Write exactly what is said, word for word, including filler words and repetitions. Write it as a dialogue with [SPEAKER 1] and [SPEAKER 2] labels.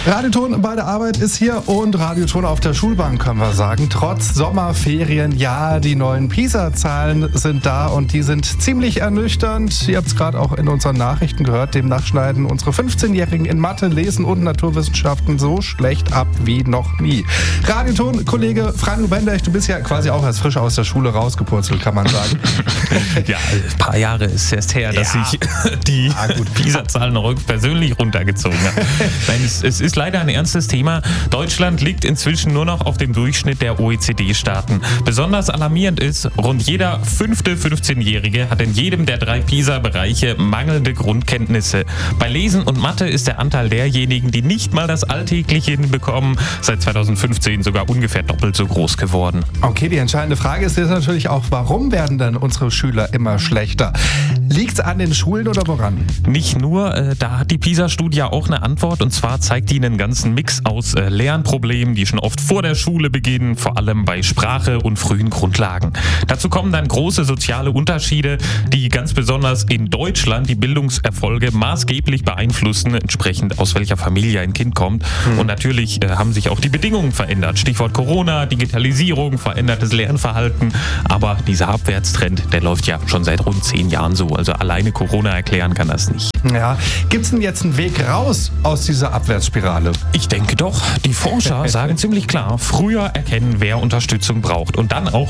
[SPEAKER 1] Radioton bei der Arbeit ist hier und Radioton auf der Schulbank, können wir sagen. Trotz Sommerferien, ja, die neuen PISA-Zahlen sind da und die sind ziemlich ernüchternd. Ihr habt es gerade auch in unseren Nachrichten gehört. Demnach schneiden unsere fünfzehnjährigen in Mathe, Lesen und Naturwissenschaften so schlecht ab wie noch nie. Radioton-Kollege Frank Bendech, du bist ja quasi auch erst frisch aus der Schule rausgepurzelt, kann man sagen.
[SPEAKER 2] Ja, ein paar Jahre ist erst her, dass
[SPEAKER 1] Ja.
[SPEAKER 2] ich die
[SPEAKER 1] Ah, gut.
[SPEAKER 2] PISA-Zahlen noch persönlich runtergezogen habe. Nein, es, es ist leider ein ernstes Thema. Deutschland liegt inzwischen nur noch auf dem Durchschnitt der O E C D-Staaten. Besonders alarmierend ist, rund jeder fünfte fünfzehnjährige hat in jedem der drei PISA-Bereiche mangelnde Grundkenntnisse. Bei Lesen und Mathe ist der Anteil derjenigen, die nicht mal das Alltägliche hinbekommen, seit zweitausendfünfzehn sogar ungefähr doppelt so groß geworden.
[SPEAKER 1] Okay, die entscheidende Frage ist jetzt natürlich auch, warum werden denn unsere Schüler immer schlechter? Liegt es an den Schulen oder woran?
[SPEAKER 2] Nicht nur, äh, da hat die PISA-Studie auch eine Antwort, und zwar zeigt die einen ganzen Mix aus äh, Lernproblemen, die schon oft vor der Schule beginnen, vor allem bei Sprache und frühen Grundlagen. Dazu kommen dann große soziale Unterschiede, die ganz besonders in Deutschland die Bildungserfolge maßgeblich beeinflussen, entsprechend aus welcher Familie ein Kind kommt. Hm. Und natürlich äh, haben sich auch die Bedingungen verändert. Stichwort Corona, Digitalisierung, verändertes Lernverhalten. Aber dieser Abwärtstrend, der läuft ja schon seit rund zehn Jahren so. Also alleine Corona erklären kann das nicht.
[SPEAKER 1] Ja, gibt es denn jetzt einen Weg raus aus dieser Abwärtsspirale?
[SPEAKER 2] Ich denke doch. Die Forscher sagen ziemlich klar, früher erkennen, wer Unterstützung braucht und dann auch